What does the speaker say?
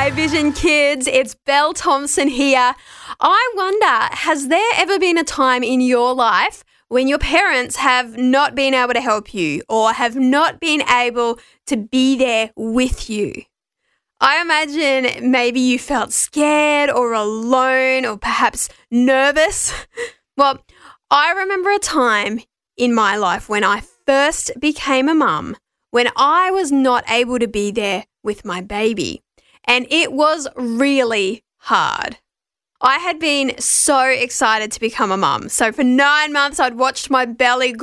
Hi Vision Kids, it's Belle Thompson here. I wonder, has there ever been a time in your life when your parents have not been able to help you or have not been able to be there with you? I imagine maybe you felt scared or alone or perhaps nervous. Well, I remember a time in my life when I first became a mum when I was not able to be there with my baby. And it was really hard. I had been so excited to become a mum. So for 9 months, I'd watched my belly